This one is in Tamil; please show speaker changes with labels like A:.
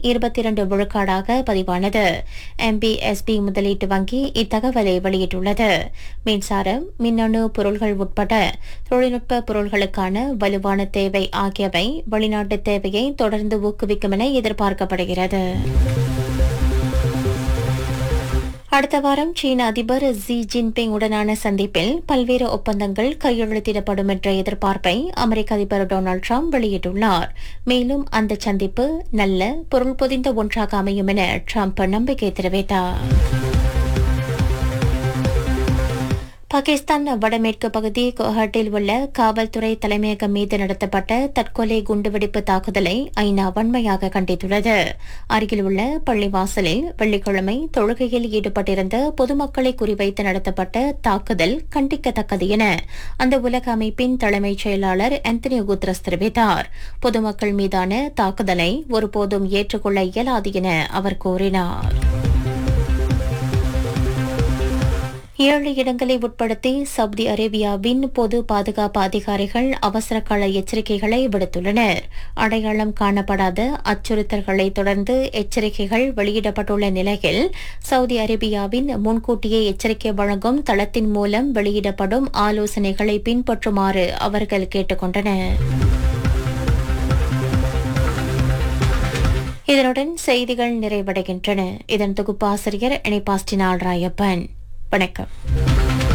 A: 22 விழுக்காடாக பதிவானது. MBSB முதலீட்டு வங்கி இத்தகவலை வெளியிட்டுள்ளது. மின்சாரம், மின்னணு பொருள்கள் உட்பட தொழில்நுட்ப பொருள்களுக்கான வலுவான தேவை ஆகியவை வெளிநாட்டு தேவையை தொடர்ந்து ஊக்குவிக்கும் என எதிர்பார்க்கப்படுகிறது. அடுத்த வாரம் சீன அதிபர் ஜி ஜின்பிங் உடனான சந்திப்பில் பல்வேறு ஒப்பந்தங்கள் கையெழுத்திடப்படும் என்ற எதிர்பார்ப்பை அமெரிக்க அதிபர் டொனால்டு டிரம்ப் வெளியிட்டுள்ளார். மேலும் அந்த சந்திப்பு நல்ல பொருள் பொதிந்த ஒன்றாக அமையும் என டிரம்ப் நம்பிக்கை தெரிவித்தார். பாகிஸ்தான் வடமேற்கு பகுதி குவஹாட்டியில் உள்ள காவல்துறை தலைமையகம் மீது நடத்தப்பட்ட தற்கொலை குண்டுவெடிப்பு தாக்குதலை ஐநா வன்மையாக கண்டித்துள்ளது. அருகில் உள்ள பள்ளிவாசலில் வெள்ளிக்கிழமை தொழுகையில் ஈடுபட்டிருந்த பொதுமக்களை குறிவைத்து நடத்தப்பட்ட தாக்குதல் கண்டிக்கத்தக்கது என அந்த உலக அமைப்பின் தலைமைச் செயலாளர் ஆந்தனியோ குத்ரஸ் தெரிவித்தார். பொதுமக்கள் மீதான தாக்குதலை ஒருபோதும் ஏற்றுக்கொள்ள இயலாது என அவர் கூறினார். 7 இடங்களை உட்படுத்தி சவுதி அரேபியாவின் பொது பாதுகாப்பு அதிகாரிகள் அவசரகால எச்சரிக்கைகளை விடுத்துள்ளனர். அடையாளம் காணப்படாத அச்சுறுத்தல்களை தொடர்ந்து எச்சரிக்கைகள் வெளியிடப்பட்டுள்ள நிலையில் சவுதி அரேபியாவின் முன்கூட்டியே எச்சரிக்கை வழங்கும் தளத்தின் மூலம் வெளியிடப்படும் ஆலோசனைகளை பின்பற்றுமாறு அவர்கள் கேட்டுக் கொண்டனர். இதனுடன் செய்திகள் நிறைவடைகின்றன. இதன் தொகுப்பாசிரியர் இணைப்பாஸ்டினால் ராயப்பன். வணக்கம்.